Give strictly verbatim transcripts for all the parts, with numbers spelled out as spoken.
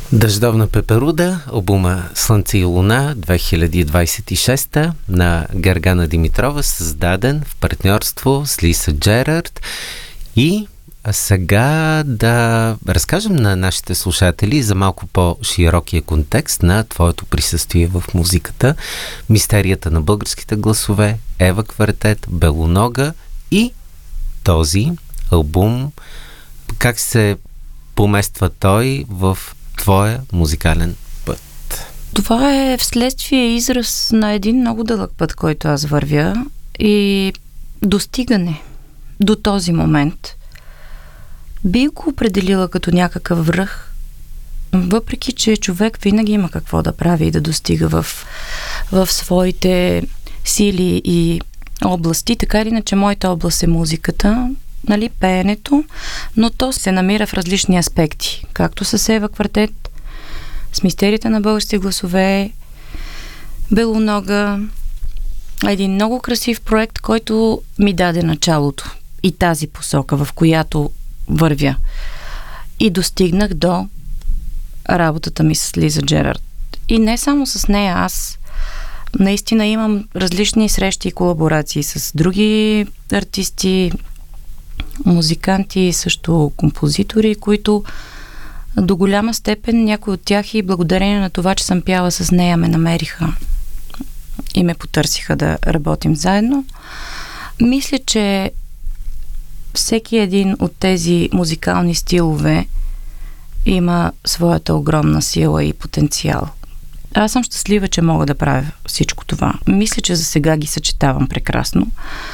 Дъждовна пеперуда, албума Слънце и луна две хиляди двадесет и шеста на Гергана Димитрова, създаден в партньорство с Лиса Джерард. И сега да разкажем на нашите слушатели за малко по-широкия контекст на твоето присъствие в музиката. Мистерията на българските гласове, Ева Квартет, Белонога и този албум. Как се помества той в твоя музикален път? Това е вследствие израз на един много дълъг път, който аз вървя, и достигане до този момент. Би го определила като някакъв връх, въпреки че човек винаги има какво да прави и да достига в, в своите сили и области. Така или иначе, моята област е музиката, нали, пеенето, но то се намира в различни аспекти, както с Ева Квартет, с мистерията на българските гласове, Белонога, един много красив проект, който ми даде началото и тази посока, в която вървя. И достигнах до работата ми с Лиза Джерард. И не само с нея, аз наистина имам различни срещи и колаборации с други артисти, музиканти, също композитори, които до голяма степен някои от тях и благодарение на това, че съм пяла с нея, ме намериха и ме потърсиха да работим заедно. Мисля, че всеки един от тези музикални стилове има своята огромна сила и потенциал. Аз съм щастлива, че мога да правя всичко това. Мисля, че за сега ги съчетавам прекрасно.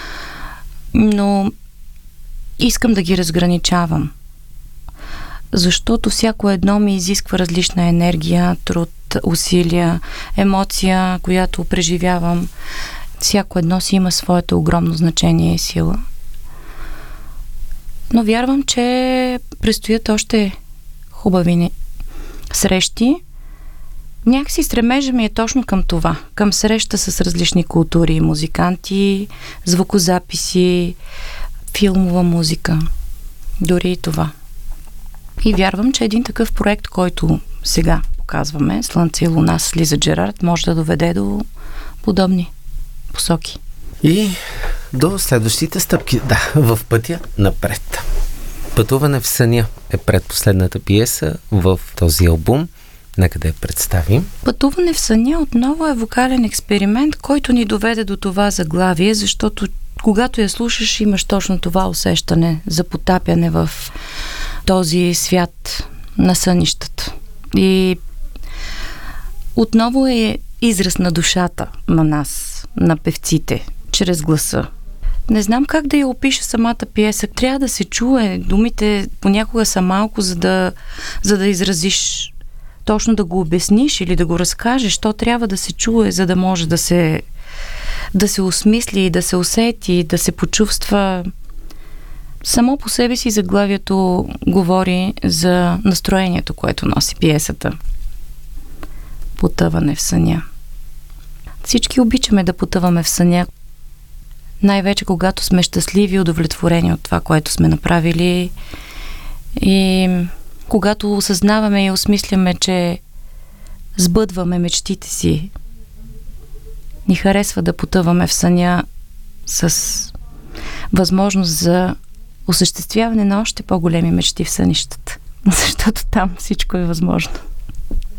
Но искам да ги разграничавам. Защото всяко едно ми изисква различна енергия, труд, усилия, емоция, която преживявам. Всяко едно си има своето огромно значение и сила. Но вярвам, че предстоят още хубави срещи. Някакси стремежа ми е точно към това. Към среща с различни култури, музиканти, звукозаписи, филмова музика. Дори и това. И вярвам, че един такъв проект, който сега показваме, Слънце и луна с Лиза Джерард, може да доведе до подобни посоки. И до следващите стъпки. Да, в пътя напред. Пътуване в съня е предпоследната пиеса в този албум. Нека да я представим. Пътуване в съня отново е вокален експеримент, който ни доведе до това заглавие, защото когато я слушаш, имаш точно това усещане за потапяне в този свят на сънищата. И отново е израз на душата на нас, на певците, чрез гласа. Не знам как да я опиша самата пиеса. Трябва да се чуе. Думите понякога са малко, за да, за да изразиш, точно да го обясниш или да го разкажеш. То трябва да се чуе, за да може да се, да се осмисли, да се усети, да се почувства. Само по себе си заглавието говори за настроението, което носи пиесата. Потъване в съня. Всички обичаме да потъваме в съня. Най-вече когато сме щастливи и удовлетворени от това, което сме направили, и когато осъзнаваме и осмисляме, че сбъдваме мечтите си. Ни харесва да потъваме в съня с възможност за осъществяване на още по-големи мечти в сънищата. Защото там всичко е възможно.